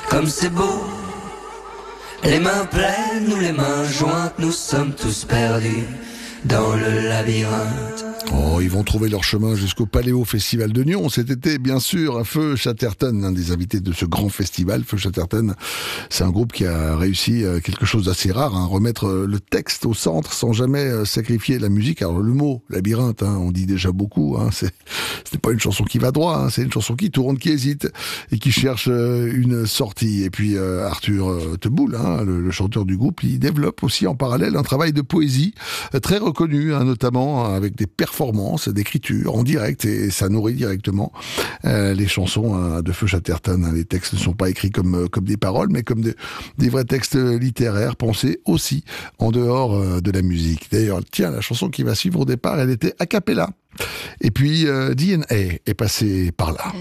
comme c'est beau. Les mains pleines ou les mains jointes, nous sommes tous perdus dans le labyrinthe. Oh, ils vont trouver leur chemin jusqu'au Paléo Festival de Nyon cet été, bien sûr. Feu Chatterton, l'un des invités de ce grand festival. Feu Chatterton, c'est un groupe qui a réussi quelque chose d'assez rare, remettre le texte au centre sans jamais sacrifier la musique. Alors le mot labyrinthe, on dit déjà beaucoup. C'est pas une chanson qui va droit, c'est une chanson qui tourne, qui hésite et qui cherche une sortie. Et puis Arthur Teboul, le chanteur du groupe, il développe aussi en parallèle un travail de poésie très reconnu, notamment avec des performances d'écriture en direct, et ça nourrit directement les chansons de Feu Chatterton. Les textes ne sont pas écrits comme des paroles, mais comme des vrais textes littéraires, pensés aussi en dehors de la musique. D'ailleurs, tiens, la chanson qui va suivre au départ, elle était a cappella. Et puis DNA est passé par là.